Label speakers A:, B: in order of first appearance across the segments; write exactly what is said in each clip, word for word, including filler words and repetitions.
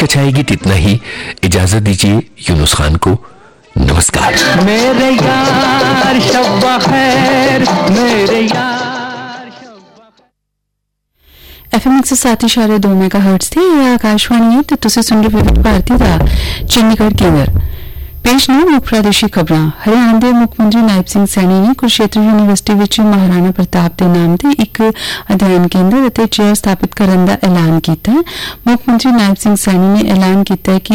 A: का छाया गीत इतना ही। इजाजत दीजिए यूनुस खान को। नमस्कार।
B: मेरे यार शब्बा खैर, मेरे यार
C: एफ एम एक सौ सात इशारे दो मेगा हर्ट्ज थे। यह आकाशवाणी है तो तुसी सुन रहे विविध भारती का चंडीगढ़ केंद्र। पेश ने मुख प्रादेशिक खबरां। हरियाणा के मुख मंत्री नायब सिंह सैनी ने कुरुक्षेत्र यूनिवर्सिटी विच महाराणा प्रताप के नाम से एक अध्ययन केंद्र और चेयर स्थापित करने का ऐलान किया है। मुख मंत्री नायब सिंह सैनी ने ऐलान किया कि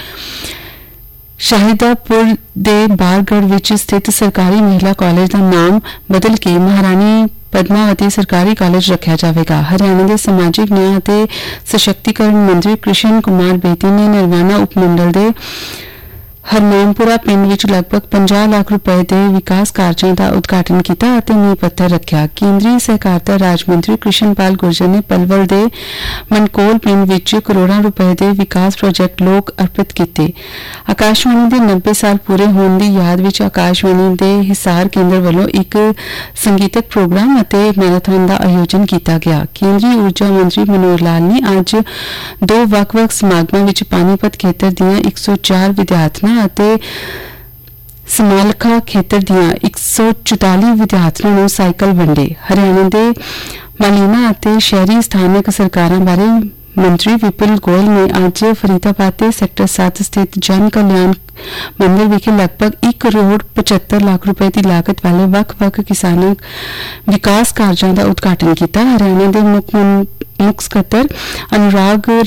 C: शाहिदापुर दे बारगढ़ विच स्थित सरकारी महिला कॉलेज का नाम बदल के महारानी पद्मावती सरकारी कॉलेज रखा जाएगा। हरियाणा के समाजिक न्याय और सशक्तिकरण मंत्री कृष्ण कुमार बेदी ने नरवाना उपमंडल के हरनामपुरा पिंड विच लगभग पचास लाख रुपए के विकास कार्यों का उद्घाटन किया और नींह पत्थर रखा। केंद्रीय सहकारिता राज मंत्री कृष्णपाल गुर्जर ने पलवल के मनकोल पिंड विच करोड़ों रुपए के विकास प्रोजेक्ट लोक अर्पित किए। आकाशवाणी के नब्बे साल पूरे होने की याद विच आकाशवाणी के हिसार केंद्र वालों एक संगीतक प्रोग्राम और मैराथन का आयोजन किया गया। केंद्रीय ऊर्जा मंत्री मनोहर लाल ने अज दो वख-वख समागमों विच पानीपत खेतर दियां एक सौ चार विद्यार्थियों ਅਤੇ समालखा खेतर दियां एक सौ चौताली विद्यार्थियों ਨੂੰ ਸਾਈਕਲ ਵੰਡੇ। हरियाणा के मालीना ਅਤੇ शहरी स्थानक सरकारों बारे मंत्री विपुल गोयल ने आज फरीदाबाद के सैक्टर सात स्थित जन कल्याण मंदिर विखे लगभग एक करोड़ पचहत्तर लाख रुपए की लागत वाले वख-वख किसानों विकास कार्यों का उद्घाटन किया। हरियाणा के मुख्य मुख्य सकत्तर अनुराग